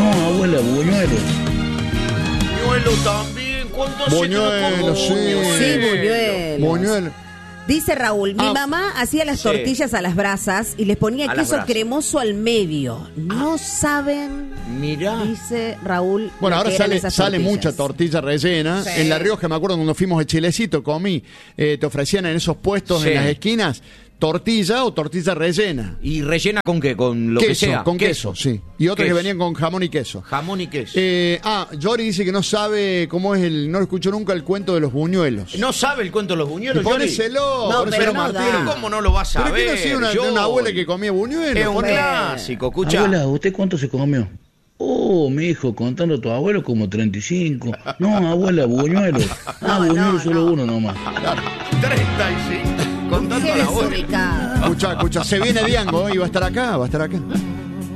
abuela, buñuelos. Buñuelo también. ¿Cuánto hace que no Buñuelo, como sí. buñuelo? Sí, buñuelos. Buñuelo. Dice Raúl, mi Ah. mamá hacía las Sí. tortillas a las brasas y les ponía A las queso brasas. cremoso al medio. No saben, Mirá. dice Raúl. Bueno, lo ahora que eran sale esas sale tortillas. mucha tortilla rellena. Sí. En La Rioja, me acuerdo cuando fuimos a Chilecito, comí, te ofrecían en esos puestos Sí. en las esquinas tortilla o tortilla rellena. ¿Y rellena con qué? Con lo que sea. Con queso, sí. Y otras que Queso. venían con jamón y queso. Jamón y queso. Jory dice que no sabe cómo es no lo escuchó nunca el cuento de los buñuelos. ¿No sabe el cuento de los buñuelos, Yori? Ponéselo, No, ponéselo, pero no Martín. da. Pero ¿cómo no lo vas a ¿Pero ver, qué no sigue una Yori? abuela que comía buñuelos? Es un Poné- clásico, escucha. Abuela, ¿usted cuánto se comió? Oh, mi hijo, contando a tu abuelo como 35. No, abuela, buñuelos. No, buñuelos no, solo no. uno nomás. 35. Contando Qué a la abuela. desubicado. Escucha, se viene Diango y va a estar acá.